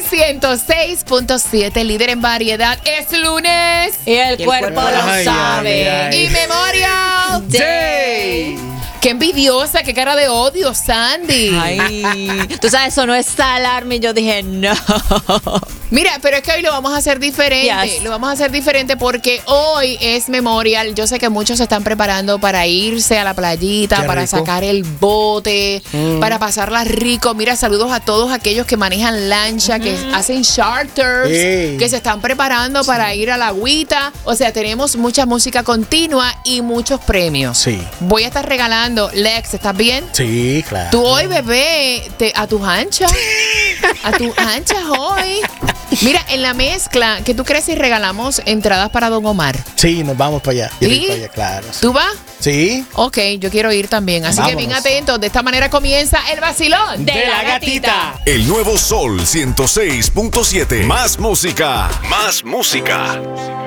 106.7, líder en variedad. Es lunes. Y el cuerpo lo sabe. Y Memorial Day. Qué envidiosa, qué cara de odio, Sandy. Ay, tú sabes, eso no es alarme. Y yo dije, no. Mira, pero es que hoy lo vamos a hacer diferente. Yes. Lo vamos a hacer diferente porque hoy es Memorial. Yo sé que muchos se están preparando para irse a la playita, Qué para rico. sacar el bote, para pasarla rico. Mira, saludos a todos aquellos que manejan lancha, que hacen charters, Ey. que se están preparando para ir a la agüita. O sea, tenemos mucha música continua y muchos premios. Sí. Voy a estar regalando. Lex, ¿estás bien? Sí, claro. Tú hoy, bebé, a tus anchas. A tus anchas hoy. Mira, en la mezcla, ¿qué tú crees si regalamos entradas para Don Omar? Sí, nos vamos para allá. Quiero ir ¿Sí? para allá, claro. Sí. ¿Tú vas? Sí. Ok, yo quiero ir también. Así que bien Vámonos. atentos. De esta manera comienza el vacilón De la gatita. El nuevo Sol 106.7. Más música. Más música.